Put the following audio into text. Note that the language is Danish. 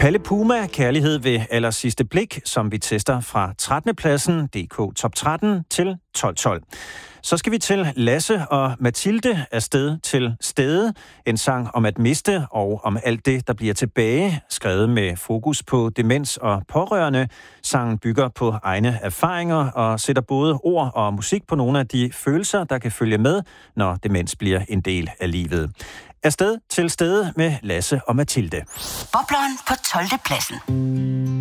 Palle Puma, Kærlighed ved allersidste blik, som vi tester fra 13. pladsen, DK Top 13 til 12. Så skal vi til Lasse og Mathilde Afsted til Stede. En sang om at miste og om alt det, der bliver tilbage. Skrevet med fokus på demens og pårørende. Sangen bygger på egne erfaringer og sætter både ord og musik på nogle af de følelser, der kan følge med, når demens bliver en del af livet. Afsted til Stede med Lasse og Mathilde. Bobleren på 12. pladsen.